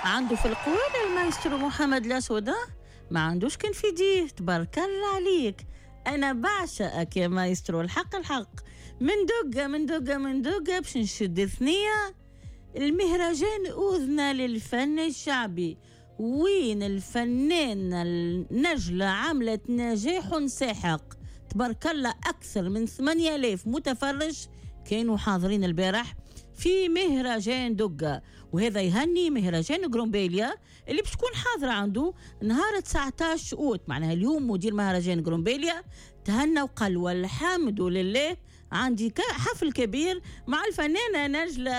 عنده في القوالة المايسترو محمد الأسود، ما عندوش كان في يديه. تبارك الله عليك، أنا بعشقك يا مايسترو. الحق من دقة باش نشد ثنية. المهرجان أذن للفن الشعبي، وين الفنانة النجلة عملت نجاح ساحق. تبارك الله، أكثر من 8000 متفرج كانوا حاضرين البارح في مهرجان دقة، وهذا يهني مهرجان جرومبيليا اللي باش تكون حاضرة عنده نهار 19 أوت. معناها اليوم مدير مهرجان جرومبيليا تهنى وقال والحمد لله عندي حفل كبير مع الفنانة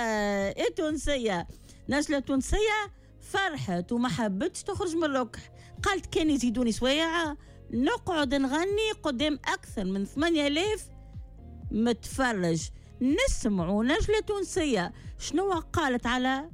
نجلة تونسية فرحت وما حبتش تخرج من الركح. قالت كان يزيدوني سوايع نقعد نغني قدام أكثر من 8000 متفرج. نسمعوا نجلة تونسية شنو قالت على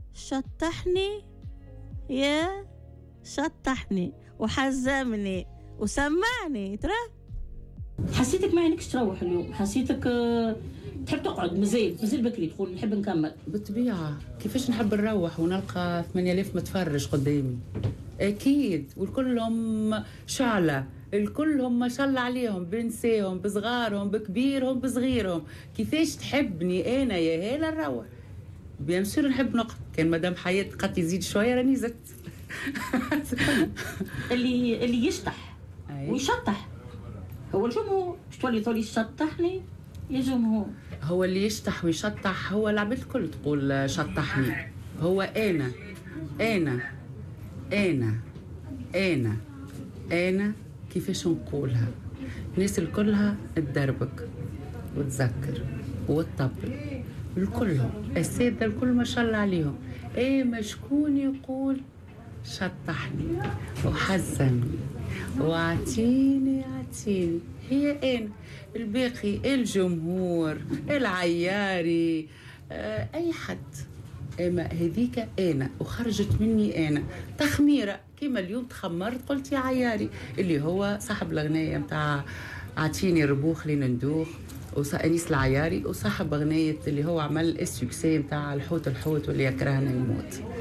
شطحني وحزمني وسمعني. ترى حسيتك ما عينكش تروح اليوم، حسيتك تحب تقعد. مازال بكري تقول نحب نكمل. بالطبيعة كيفاش نحب نروح ونلقى 8000 متفرج قدامي؟ أكيد، والكلهم شعلة، الكلهم ما شاء الله عليهم، بنساهم بصغارهم بكبيرهم بصغيرهم. كيفاش تحبني أنا يا هلا نروح؟ بيان سور نحب نقعد. كان مدام حياة قد يزيد شوية راني زدت. اللي يشطح ويشطح هو الجمهور. مش تولي شطحني يا جمهور. هو اللي يشطح ويشطح هو العباد الكل تقول شطحني. هو أنا كيفاش نقولها؟ الناس الكلها تدربك وتذكر وتطبل، الكلهم السادة الكل ما شاء الله عليهم. ما شكون يقول شطحني وحزمني وعطيني هي أنا. الباقي الجمهور العياري أي حد، اما هذيك انا وخرجت مني انا تخميره. كيما اليوم تخمرت قلت يا عياري اللي هو صاحب الاغنيه نتاع عطيني ربوخ لين ندوخ، وانيس العياري، وصاحب اغنيه اللي هو عمل السكسي نتاع الحوت واللي يكرهنا يموت.